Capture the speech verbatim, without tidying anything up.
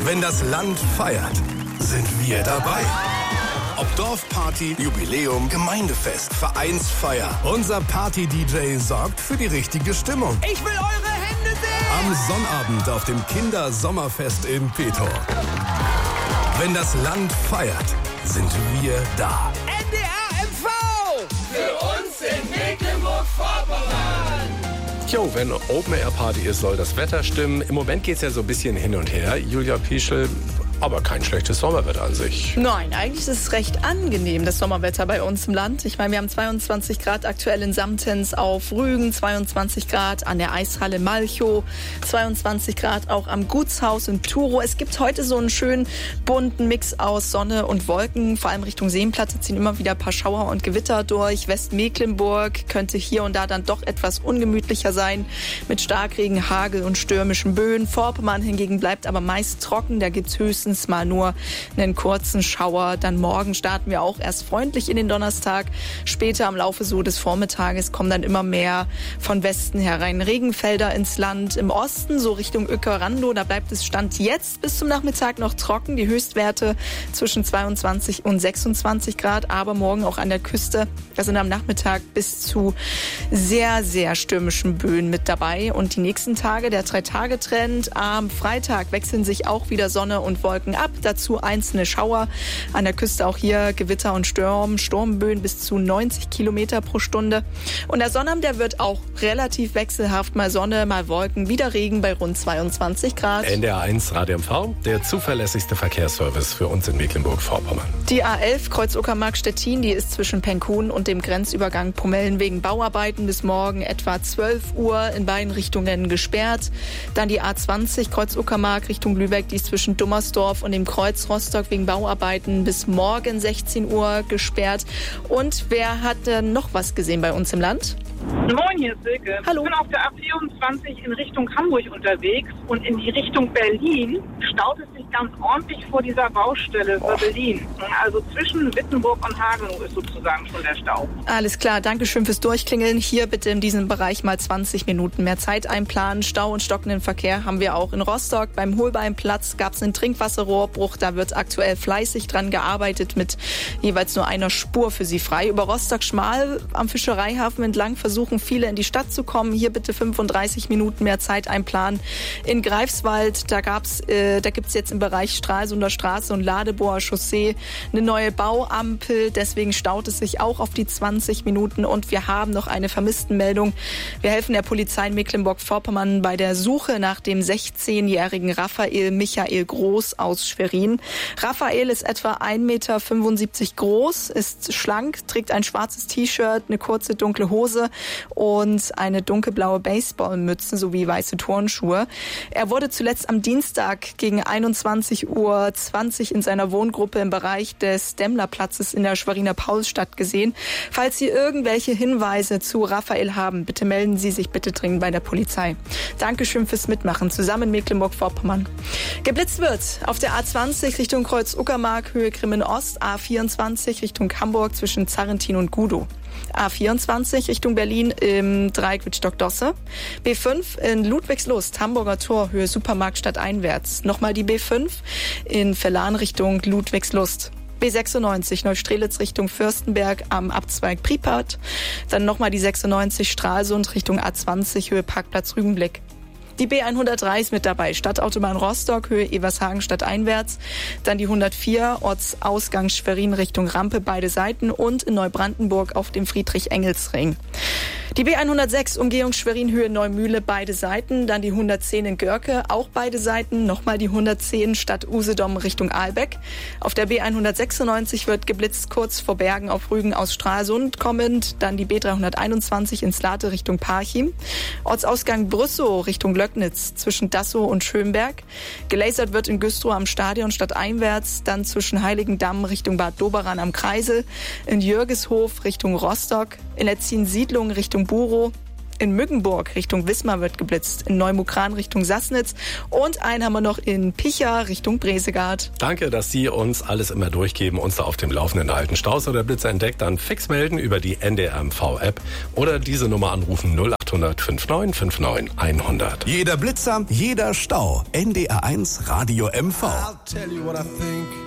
Wenn das Land feiert, sind wir dabei. Ob Dorfparty, Jubiläum, Gemeindefest, Vereinsfeier. Unser Party-D J sorgt für die richtige Stimmung. Ich will eure Hände sehen! Am Sonnabend auf dem Kindersommerfest in Petor. Wenn das Land feiert, sind wir da. N D R M V! Für uns in Mecklenburg-Vorpommern! Jo, wenn Open-Air-Party ist, soll das Wetter stimmen. Im Moment geht es ja so ein bisschen hin und her. Julia Pieschel, aber kein schlechtes Sommerwetter an sich. Nein, eigentlich ist es recht angenehm, das Sommerwetter bei uns im Land. Ich meine, wir haben zweiundzwanzig Grad aktuell in Samtens auf Rügen, zweiundzwanzig Grad an der Eishalle Malchow, zweiundzwanzig Grad auch am Gutshaus in Turo. Es gibt heute so einen schönen bunten Mix aus Sonne und Wolken. Vor allem Richtung Seenplatte ziehen immer wieder ein paar Schauer und Gewitter durch. Westmecklenburg könnte hier und da dann doch etwas ungemütlicher sein mit Starkregen, Hagel und stürmischen Böen. Vorpommern hingegen bleibt aber meist trocken. Da gibt es höchstens mal nur einen kurzen Schauer. Dann morgen starten wir auch erst freundlich in den Donnerstag. Später am Laufe so des Vormittages kommen dann immer mehr von Westen herein Regenfelder ins Land. Im Osten, so Richtung Uecker-Randow, da bleibt es Stand jetzt bis zum Nachmittag noch trocken. Die Höchstwerte zwischen zweiundzwanzig und sechsundzwanzig Grad. Aber morgen auch an der Küste, da sind am Nachmittag bis zu sehr, sehr stürmischen Böen mit dabei. Und die nächsten Tage, der Drei-Tage-Trend, am Freitag wechseln sich auch wieder Sonne und Wolken ab. Dazu einzelne Schauer. An der Küste auch hier Gewitter und Sturm, Sturmböen bis zu neunzig Kilometer pro Stunde. Und der Sonnabend, der wird auch relativ wechselhaft. Mal Sonne, mal Wolken, wieder Regen bei rund zweiundzwanzig Grad. N D R eins Radio M V, der zuverlässigste Verkehrsservice für uns in Mecklenburg-Vorpommern. Die A elf Kreuz-Uckermark-Stettin, die ist zwischen Penkhuhn und dem Grenzübergang Pomellen wegen Bauarbeiten bis morgen etwa zwölf Uhr in beiden Richtungen gesperrt. Dann die A zwanzig Kreuz-Uckermark Richtung Lübeck, die ist zwischen Dummersdorf und dem Kreuz Rostock wegen Bauarbeiten bis morgen sechzehn Uhr gesperrt. Und wer hat denn noch was gesehen bei uns im Land? Moin, hier ist Silke. Hallo. Ich bin auf der A vierundzwanzig in Richtung Hamburg unterwegs und in die Richtung Berlin staut es sich ganz ordentlich vor dieser Baustelle für Berlin. Also zwischen Wittenburg und Hagenow ist sozusagen schon der Stau. Alles klar, danke schön fürs Durchklingeln. Hier bitte in diesem Bereich mal zwanzig Minuten mehr Zeit einplanen. Stau und stockenden Verkehr haben wir auch in Rostock. Beim Holbeimplatz gab es einen Trinkwasserrohrbruch. Da wird aktuell fleißig dran gearbeitet mit jeweils nur einer Spur für Sie frei. Über Rostock-Schmal am Fischereihafen entlang versuchen viele in die Stadt zu kommen. Hier bitte fünfunddreißig Minuten mehr Zeit einplanen. In Greifswald, da gab's, äh, da gibt's jetzt im Bereich Stralsunder Straße und Ladeboer Chaussee eine neue Bauampel. Deswegen staut es sich auch auf die zwanzig Minuten. Und wir haben noch eine Vermisstenmeldung. Wir helfen der Polizei in Mecklenburg-Vorpommern bei der Suche nach dem sechzehnjährigen Raphael Michael Groß aus Schwerin. Raphael ist etwa ein Meter fünfundsiebzig groß, ist schlank, trägt ein schwarzes T-Shirt, eine kurze dunkle Hose und eine dunkelblaue Baseballmütze sowie weiße Turnschuhe. Er wurde zuletzt am Dienstag gegen einundzwanzig Uhr zwanzig in seiner Wohngruppe im Bereich des Demmlerplatzes in der Schweriner Paulstadt gesehen. Falls Sie irgendwelche Hinweise zu Raphael haben, bitte melden Sie sich bitte dringend bei der Polizei. Dankeschön fürs Mitmachen. Zusammen in Mecklenburg-Vorpommern. Geblitzt wird auf der A zwanzig Richtung Kreuz-Uckermark, Höhe Grimmen-Ost, A vierundzwanzig Richtung Hamburg zwischen Zarrentin und Gudow. A vierundzwanzig Richtung Berlin im Dreieck Wittstock-Dosse. B fünf in Ludwigslust, Hamburger Tor, Höhe Supermarktstadt einwärts. Nochmal die B fünf in Verlan Richtung Ludwigslust. B sechsundneunzig Neustrelitz Richtung Fürstenberg am Abzweig Pripyat. Dann nochmal die sechsundneunzig Stralsund Richtung A zwanzig, Höhe Parkplatz Rügenblick. Die B hundertdrei ist mit dabei, Stadtautobahn Rostock, Höhe Evershagen stadteinwärts. Dann die hundertvier, Ortsausgang Schwerin Richtung Rampe, beide Seiten. Und in Neubrandenburg auf dem Friedrich-Engels-Ring. Die B hundertsechs, Umgehung Schwerin, Höhe Neumühle, beide Seiten. Dann die hundertzehn in Görke, auch beide Seiten. Nochmal die hundertzehn Stadt Usedom Richtung Ahlbeck. Auf der B hundertsechsundneunzig wird geblitzt kurz vor Bergen auf Rügen aus Stralsund kommend. Dann die B dreihunderteinundzwanzig in Slate Richtung Parchim. Ortsausgang Brüssow Richtung Löcknitz zwischen Dassow und Schönberg. Gelasert wird in Güstrow am Stadion stadteinwärts. Dann zwischen Heiligendamm Richtung Bad Doberan am Kreisel. In Jürgeshof Richtung Rostock. In Letzin Siedlung Richtung Burow. in Mückenburg Richtung Wismar wird geblitzt, in Neumukran Richtung Sassnitz und einen haben wir noch in Picha Richtung Bresegard. Danke, dass Sie uns alles immer durchgeben, uns da auf dem Laufenden halten. Staus oder Blitzer entdeckt, dann fix melden über die N D R M V-App oder diese Nummer anrufen null acht hundert neunundfünfzig neunundfünfzig hundert. Jeder Blitzer, jeder Stau. N D R eins Radio M V.